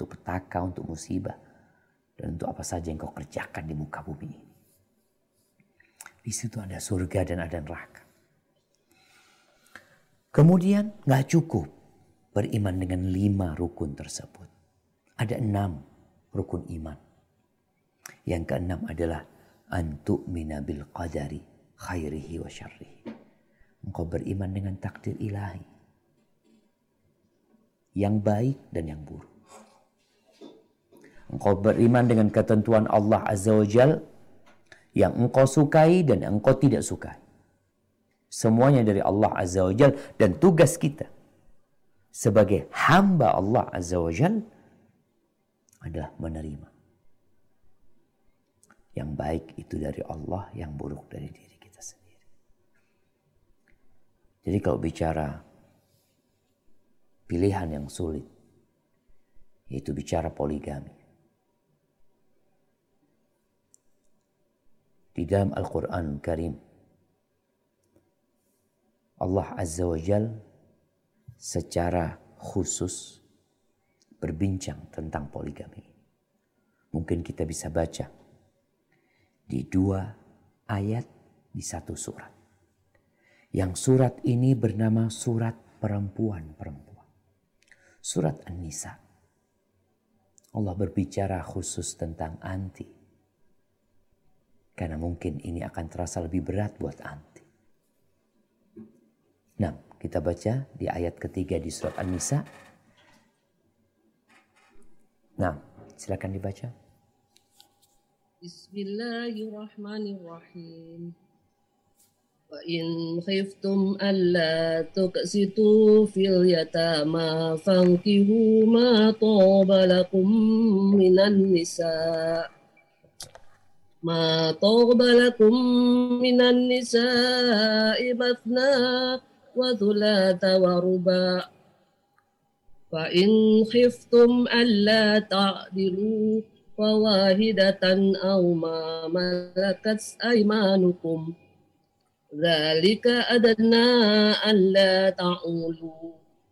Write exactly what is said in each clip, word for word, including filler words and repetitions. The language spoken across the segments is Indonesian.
untuk petaka, untuk musibah, dan untuk apa saja yang kau kerjakan di muka bumi ini. Di situ ada surga dan ada neraka. Kemudian gak cukup beriman dengan lima rukun tersebut. Ada enam rukun iman. Yang keenam adalah antu'mina bil qadari khairihi wa syarrihi. Engkau beriman dengan takdir ilahi, yang baik dan yang buruk. Engkau beriman dengan ketentuan Allah Azza wa Jal, yang engkau sukai dan engkau tidak sukai. Semuanya dari Allah Azza wa Jal, dan tugas kita sebagai hamba Allah Azza wa Jal adalah menerima. Yang baik itu dari Allah, yang buruk dari diri kita sendiri. Jadi kalau bicara pilihan yang sulit, yaitu bicara poligami. Di dalam Al-Quran Karim, Allah Azza wa Jal secara khusus berbincang tentang poligami. Mungkin kita bisa baca di dua ayat di satu surat. Yang surat ini bernama surat perempuan-perempuan. Surat An-Nisa. Allah berbicara khusus tentang anti. Karena mungkin ini akan terasa lebih berat buat anti. Nah, kita baca di ayat ketiga di surat An-Nisa. Nah, silakan dibaca. Bismillahirrahmanirrahim. Wa in khiftum alla tuqsitu fil yatama fankihu ma taba lakum minan nisa ma taba lakum minan nisa ibathna wa thulatha wa ruba' fa in khiftum alla ta'dilu fawahidatan aw ma malakat aymanukum dzalika adna alla ta'ulu.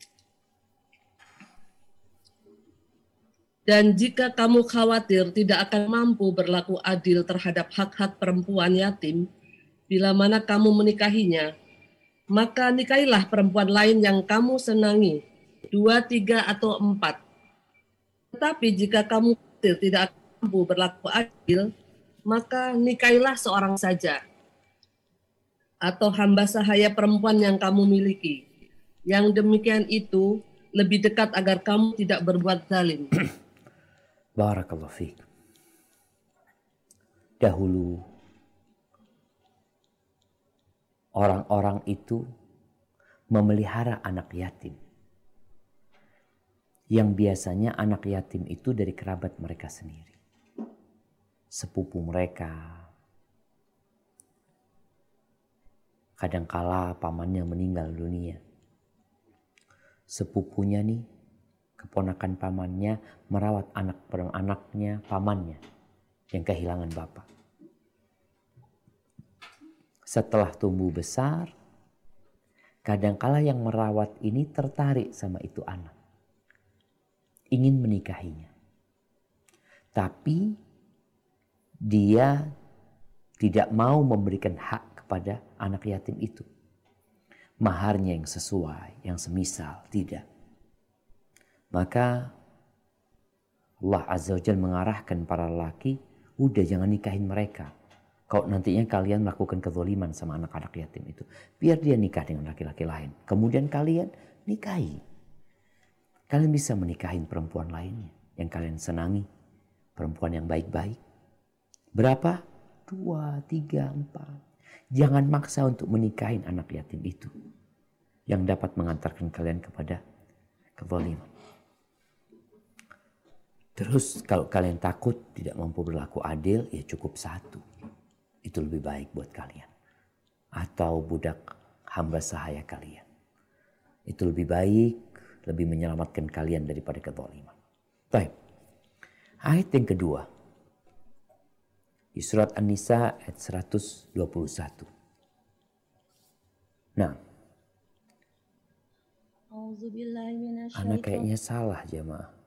Dan jika kamu khawatir tidak akan mampu berlaku adil terhadap hak-hak perempuan yatim bila mana kamu menikahinya, maka nikahilah perempuan lain yang kamu senangi, dua, tiga, atau empat. Tetapi jika kamu khawatir tidak akan mampu berlaku adil, maka nikahilah seorang saja, atau hamba sahaya perempuan yang kamu miliki. Yang demikian itu lebih dekat agar kamu tidak berbuat zalim. Barakallahu fiik. Dahulu orang-orang itu memelihara anak yatim. Yang biasanya anak yatim itu dari kerabat mereka sendiri. Sepupu mereka. Kadangkala pamannya meninggal dunia. Sepupunya nih, keponakan pamannya merawat anak anaknya pamannya yang kehilangan bapak. Setelah tumbuh besar, kadangkala yang merawat ini tertarik sama itu anak. Ingin menikahinya. Tapi dia tidak mau memberikan hak kepada anak yatim itu. Maharnya yang sesuai, yang semisal, tidak. Maka Allah Azza wa Jalla mengarahkan para lelaki, udah jangan nikahin mereka. Kalau nantinya kalian melakukan kezaliman sama anak-anak yatim itu, biar dia nikah dengan laki-laki lain. Kemudian kalian nikahi. Kalian bisa menikahin perempuan lainnya yang kalian senangi. Perempuan yang baik-baik. Berapa? Dua, tiga, empat. Jangan maksa untuk menikahin anak yatim itu yang dapat mengantarkan kalian kepada kezaliman. Terus kalau kalian takut tidak mampu berlaku adil, ya cukup satu. Itu lebih baik buat kalian. Atau budak hamba sahaya kalian. Itu lebih baik, lebih menyelamatkan kalian daripada kezaliman. Baik. Ayat yang kedua. Di surat An-Nisa ayat seratus dua puluh satu. Nah. Anak kayaknya salah jemaah.